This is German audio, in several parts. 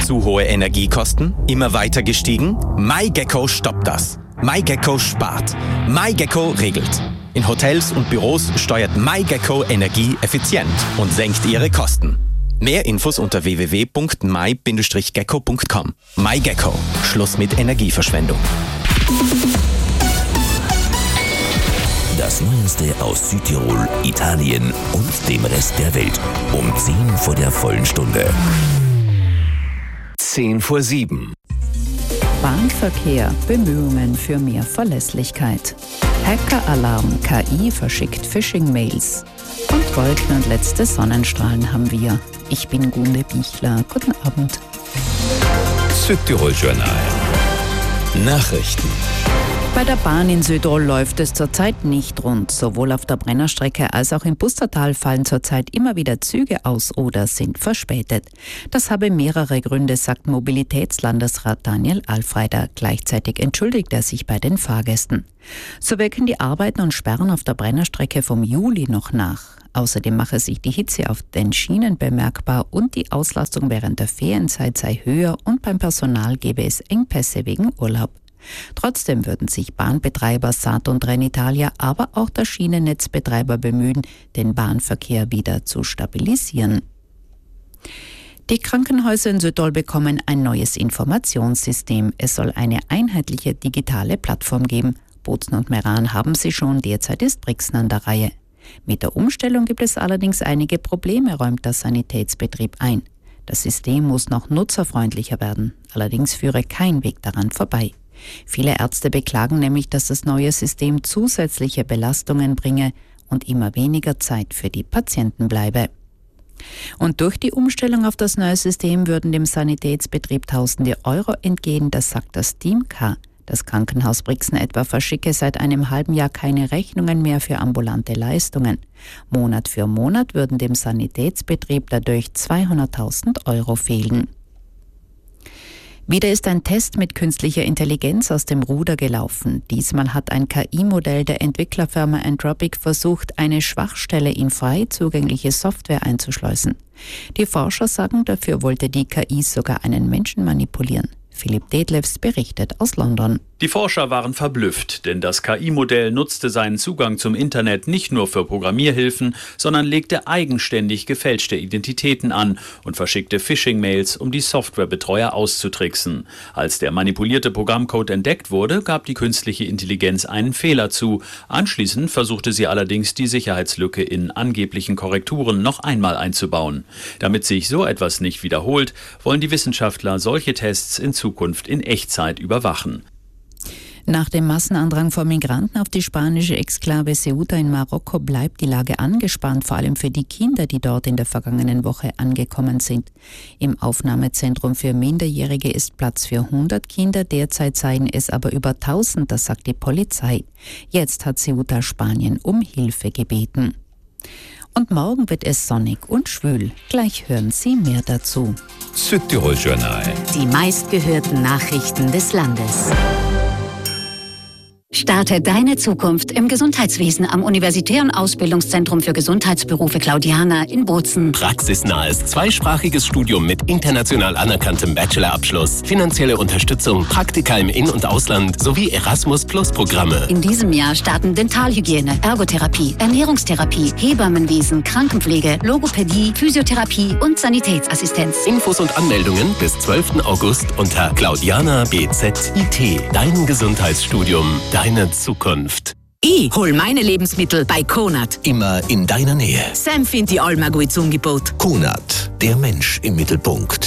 Zu hohe Energiekosten? Immer weiter gestiegen? MyGecko stoppt das. MyGecko spart. MyGecko regelt. In Hotels und Büros steuert MyGecko Energie effizient und senkt ihre Kosten. Mehr Infos unter www.my-gecko.com. MyGecko. Schluss mit Energieverschwendung. Das Neueste aus Südtirol, Italien und dem Rest der Welt. Um 10 vor der vollen Stunde. 6:50. Bahnverkehr, Bemühungen für mehr Verlässlichkeit. Hackeralarm, KI verschickt Phishing-Mails. Und Wolken und letzte Sonnenstrahlen haben wir. Ich bin Gunde Bichler. Guten Abend. Südtirol Journal. Nachrichten. Bei der Bahn in Südtirol läuft es zurzeit nicht rund. Sowohl auf der Brennerstrecke als auch im Pustertal fallen zurzeit immer wieder Züge aus oder sind verspätet. Das habe mehrere Gründe, sagt Mobilitätslandesrat Daniel Alfreider. Gleichzeitig entschuldigt er sich bei den Fahrgästen. So wirken die Arbeiten und Sperren auf der Brennerstrecke vom Juli noch nach. Außerdem mache sich die Hitze auf den Schienen bemerkbar und die Auslastung während der Ferienzeit sei höher und beim Personal gebe es Engpässe wegen Urlaub. Trotzdem würden sich Bahnbetreiber Sat und Trenitalia, aber auch der Schienennetzbetreiber bemühen, den Bahnverkehr wieder zu stabilisieren. Die Krankenhäuser in Südtirol bekommen ein neues Informationssystem. Es soll eine einheitliche digitale Plattform geben. Bozen und Meran haben sie schon, derzeit ist Brixen an der Reihe. Mit der Umstellung gibt es allerdings einige Probleme, räumt der Sanitätsbetrieb ein. Das System muss noch nutzerfreundlicher werden. Allerdings führe kein Weg daran vorbei. Viele Ärzte beklagen nämlich, dass das neue System zusätzliche Belastungen bringe und immer weniger Zeit für die Patienten bleibe. Und durch die Umstellung auf das neue System würden dem Sanitätsbetrieb tausende Euro entgehen, das sagt das Team K. Das Krankenhaus Brixen etwa verschicke seit einem halben Jahr keine Rechnungen mehr für ambulante Leistungen. Monat für Monat würden dem Sanitätsbetrieb dadurch 200.000 Euro fehlen. Wieder ist ein Test mit künstlicher Intelligenz aus dem Ruder gelaufen. Diesmal hat ein KI-Modell der Entwicklerfirma Anthropic versucht, eine Schwachstelle in frei zugängliche Software einzuschleusen. Die Forscher sagen, dafür wollte die KI sogar einen Menschen manipulieren. Philipp Detlefs berichtet aus London. Die Forscher waren verblüfft, denn das KI-Modell nutzte seinen Zugang zum Internet nicht nur für Programmierhilfen, sondern legte eigenständig gefälschte Identitäten an und verschickte Phishing-Mails, um die Softwarebetreuer auszutricksen. Als der manipulierte Programmcode entdeckt wurde, gab die künstliche Intelligenz einen Fehler zu. Anschließend versuchte sie allerdings, die Sicherheitslücke in angeblichen Korrekturen noch einmal einzubauen. Damit sich so etwas nicht wiederholt, wollen die Wissenschaftler solche Tests in Zukunft in Echtzeit überwachen. Nach dem Massenandrang von Migranten auf die spanische Exklave Ceuta in Marokko bleibt die Lage angespannt, vor allem für die Kinder, die dort in der vergangenen Woche angekommen sind. Im Aufnahmezentrum für Minderjährige ist Platz für 100 Kinder, derzeit seien es aber über 1000, das sagt die Polizei. Jetzt hat Ceuta Spanien um Hilfe gebeten. Und morgen wird es sonnig und schwül. Gleich hören Sie mehr dazu. Südtirol Journal. Die meistgehörten Nachrichten des Landes. Starte deine Zukunft im Gesundheitswesen am Universitären Ausbildungszentrum für Gesundheitsberufe Claudiana in Bozen. Praxisnahes, zweisprachiges Studium mit international anerkanntem Bachelorabschluss, finanzielle Unterstützung, Praktika im In- und Ausland sowie Erasmus-Plus-Programme. In diesem Jahr starten Dentalhygiene, Ergotherapie, Ernährungstherapie, Hebammenwesen, Krankenpflege, Logopädie, Physiotherapie und Sanitätsassistenz. Infos und Anmeldungen bis 12. August unter Claudiana BZIT. Dein Gesundheitsstudium, deine Zukunft. Ich hol meine Lebensmittel bei Konad. Immer in deiner Nähe. Sam findet die allmal gut zum Angebot. Konad, der Mensch im Mittelpunkt.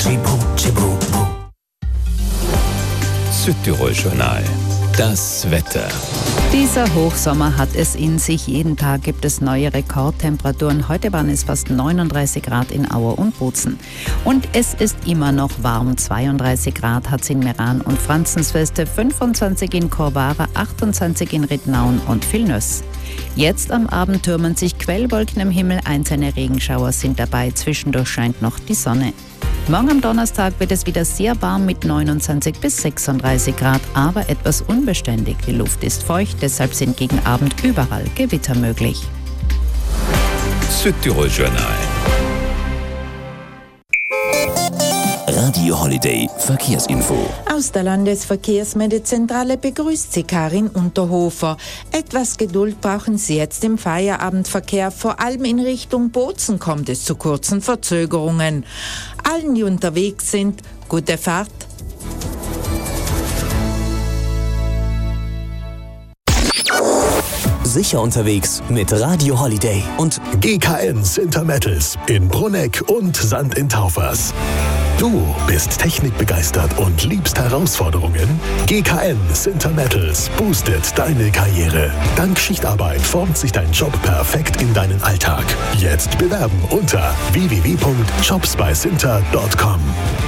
Südtirol Journal. Das Wetter. Dieser Hochsommer hat es in sich. Jeden Tag gibt es neue Rekordtemperaturen. Heute waren es fast 39 Grad in Auer und Bozen. Und es ist immer noch warm. 32 Grad hat es in Meran und Franzensfeste, 25 in Corvara, 28 in Ridnaun und Vilnöss. Jetzt am Abend türmen sich Quellwolken am Himmel, einzelne Regenschauer sind dabei, zwischendurch scheint noch die Sonne. Morgen am Donnerstag wird es wieder sehr warm mit 29 bis 36 Grad, aber etwas unbeständig. Die Luft ist feucht, deshalb sind gegen Abend überall Gewitter möglich. Südtirol Journal. Radio Holiday Verkehrsinfo. Aus der Landesverkehrsmeldezentrale begrüßt Sie Karin Unterhofer. Etwas Geduld brauchen Sie jetzt im Feierabendverkehr. Vor allem in Richtung Bozen kommt es zu kurzen Verzögerungen. Allen, die unterwegs sind, gute Fahrt. Sicher unterwegs mit Radio Holiday und GKN Sintermettels in Brunegg und Sand in Taufers. Du bist technikbegeistert und liebst Herausforderungen? GKN Sintermettels boostet deine Karriere. Dank Schichtarbeit formt sich dein Job perfekt in deinen Alltag. Jetzt bewerben unter www.jobsbysinter.com.